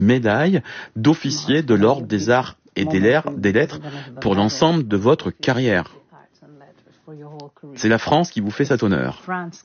médaille d'officier de l'Ordre des Arts et des Lettres pour l'ensemble de votre carrière. C'est la France qui vous fait cet honneur.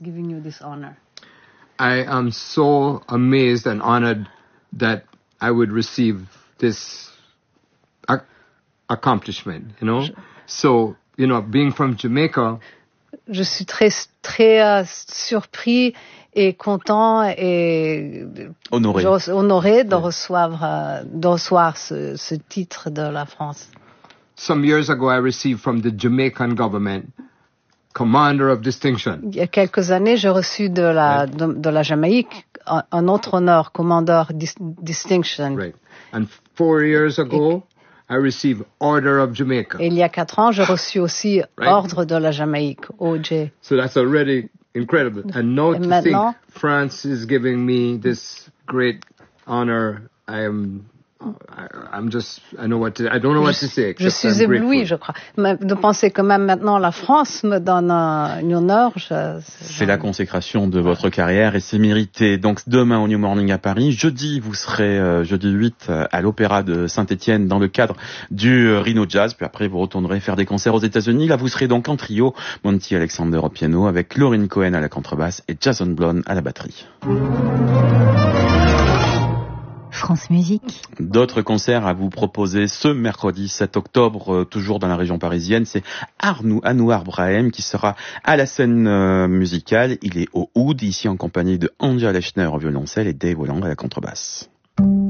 I am so amazed and honored that I would receive this accomplishment, you know. So, you know, being from Jamaica. Je suis très surpris et content et honoré de recevoir ce titre de la France. Some years ago, I received from the Jamaican government Commander of Distinction. Il y a quelques années, j'ai reçu de la Jamaïque un autre honneur, Commander Distinction. Right. And 4 years ago, I received Order of Jamaica. Et il y a 4 ans, j'ai reçu aussi Ordre de la Jamaïque, OJ. So that's already incredible. And now to think France is giving me this great honor, I don't know what to say. Je suis ébloui, je crois. De penser que même maintenant la France me donne un honneur. C'est la consécration de votre carrière et c'est mérité. Donc demain au New Morning à Paris, jeudi vous serez jeudi 8 à l'Opéra de Saint-Étienne dans le cadre du Rhino Jazz. Puis après vous retournerez faire des concerts aux États-Unis. Là vous serez donc en trio, Monty Alexander au piano avec Lauryn Cohen à la contrebasse et Jason Blonde à la batterie. France Musique. D'autres concerts à vous proposer ce mercredi 7 octobre, toujours dans la région parisienne. C'est Anouar Brahim qui sera à la scène musicale. Il est au Oud, ici en compagnie de Anja Lechner au violoncelle et Dave Holland à la contrebasse.